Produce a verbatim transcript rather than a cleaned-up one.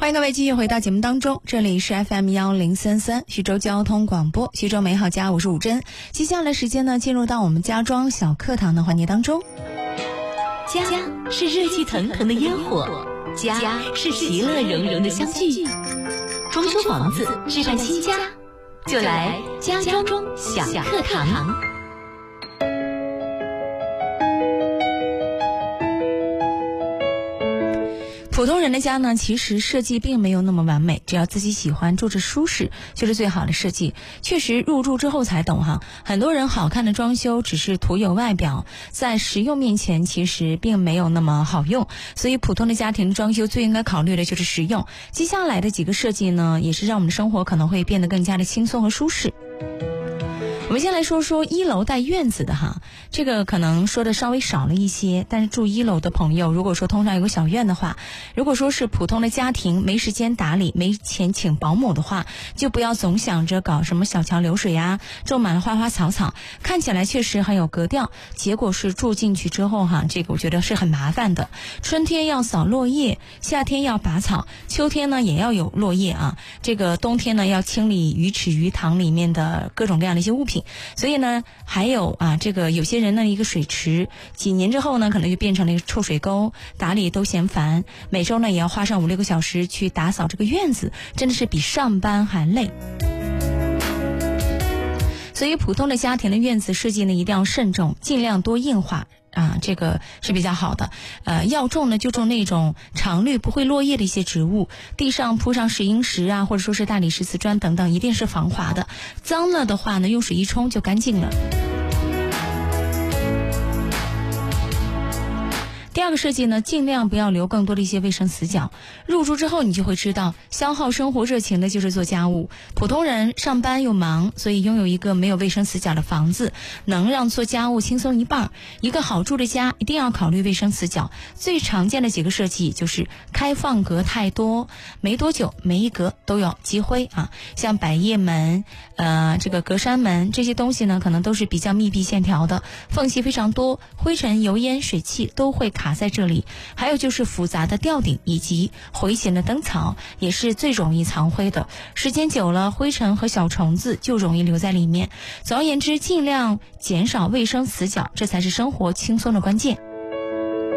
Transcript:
欢迎各位继续回到节目当中，这里是 F M 一零三三徐州交通广播，徐州美好家，我是武珍。接下来时间呢，进入到我们家装小课堂的环节当中。 家是热气腾腾的烟火，家是其乐融融的相聚。装修房子，置办新家，就来家装小课堂。 普通人的家呢，其实设计并没有那么完美，只要自己喜欢，住着舒适，就是最好的设计。确实入住之后才懂哈，很多人好看的装修只是徒有外表，在实用面前其实并没有那么好用。所以普通的家庭装修最应该考虑的就是实用。接下来的几个设计呢，也是让我们的生活可能会变得更加的轻松和舒适。我们先来说说一楼带院子的哈，这个可能说的稍微少了一些，但是住一楼的朋友，如果说通常有个小院的话，如果说是普通的家庭没时间打理，没钱请保姆的话，就不要总想着搞什么小桥流水呀，种满了花花草草，看起来确实很有格调，结果是住进去之后哈，这个我觉得是很麻烦的。春天要扫落叶，夏天要拔草，秋天呢也要有落叶啊，这个冬天呢要清理鱼池鱼塘里面的各种各样的一些物品。所以呢，还有啊，这个有些人呢，一个水池几年之后呢，可能就变成了一个臭水沟，打理都嫌烦，每周呢也要花上五六个小时去打扫这个院子，真的是比上班还累。所以普通的家庭的院子设计呢，一定要慎重，尽量多硬化啊，这个是比较好的。呃，要种呢就种那种常绿不会落叶的一些植物，地上铺上石英石啊，或者说是大理石瓷砖等等，一定是防滑的。脏了的话呢，用水一冲就干净了。第二个设计呢，尽量不要留更多的一些卫生死角。入住之后你就会知道，消耗生活热情的就是做家务。普通人上班又忙，所以拥有一个没有卫生死角的房子，能让做家务轻松一半。一个好住的家一定要考虑卫生死角。最常见的几个设计就是开放格太多，没多久每一格都有积灰啊，像百叶门、呃这个格栅门这些东西呢，可能都是比较密闭线条的，缝隙非常多，灰尘、油烟、水汽都会卡在这里。还有就是复杂的吊顶以及回形的灯槽，也是最容易藏灰的，时间久了灰尘和小虫子就容易留在里面。总而言之，尽量减少卫生死角，这才是生活轻松的关键。